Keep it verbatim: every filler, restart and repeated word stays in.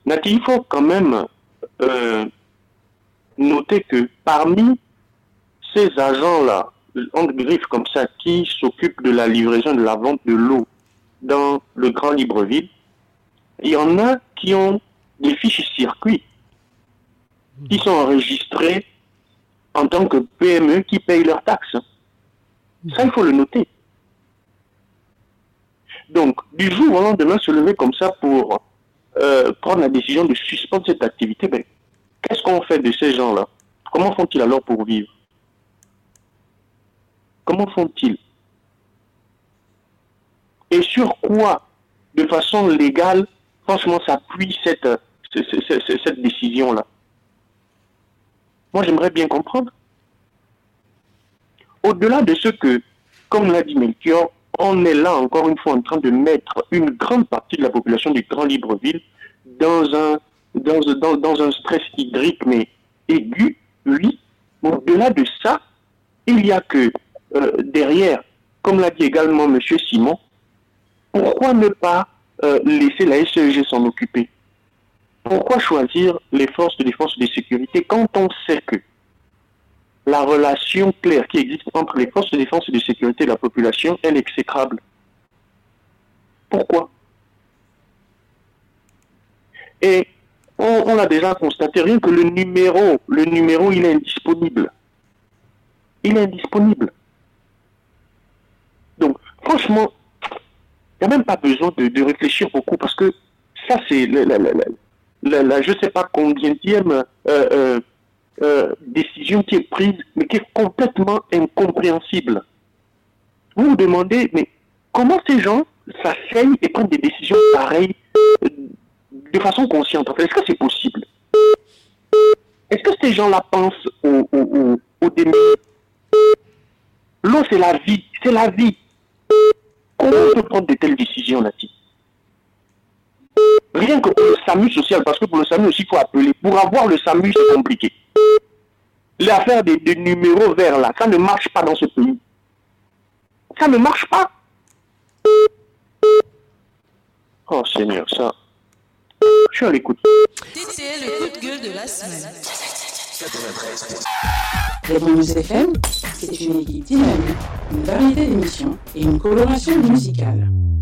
Nati, il faut quand même euh, noter que parmi ces agents-là, on griffe comme ça, qui s'occupent de la livraison et de la vente de l'eau dans le Grand Libreville, il y en a qui ont des fiches circuits, qui sont enregistrés en tant que P M E qui payent leurs taxes. Ça, il faut le noter. Donc, du jour au lendemain, se lever comme ça pour euh, prendre la décision de suspendre cette activité, ben, qu'est-ce qu'on fait de ces gens-là? Comment font-ils alors pour vivre? Comment font-ils? Et sur quoi, de façon légale, franchement, s'appuie cette, cette, cette, cette décision-là? Moi, j'aimerais bien comprendre. Au-delà de ce que, comme l'a dit Melchior, on est là encore une fois en train de mettre une grande partie de la population du Grand Libreville dans un, dans, dans, dans un stress hydrique, mais aigu, oui. Au-delà de ça, il y a que euh, derrière, comme l'a dit également M. Simon, pourquoi ne pas euh, laisser la S E G s'en occuper? Pourquoi choisir les forces de défense et de sécurité quand on sait que la relation claire qui existe entre les forces de défense et de sécurité et la population est exécrable? Pourquoi? Et on, on l'a déjà constaté, rien que le numéro, le numéro, il est indisponible. Il est indisponible. Donc, franchement, il n'y a même pas besoin de, de réfléchir beaucoup parce que ça, c'est la, la, la, la, la, je ne sais pas combienième euh, euh, euh, décision qui est prise, mais qui est complètement incompréhensible. Vous vous demandez, mais comment ces gens s'asseyent et prennent des décisions pareilles euh, de façon consciente? En fait, est-ce que c'est possible? Est-ce que ces gens-là pensent au, au, au, au déni? L'eau, c'est la vie, c'est la vie. Comment on peut prendre de telles décisions là-dessus? Rien que pour le SAMU social, parce que pour le SAMU aussi, il faut appeler. Pour avoir le SAMU, c'est compliqué. L'affaire des, des numéros verts là, ça ne marche pas dans ce pays. Ça ne marche pas. Oh Seigneur, ça. Je suis à l'écoute. C'était le coup de gueule de la semaine. Radio Muse F M, c'est une équipe dynamique, une variété d'émissions et une coloration musicale.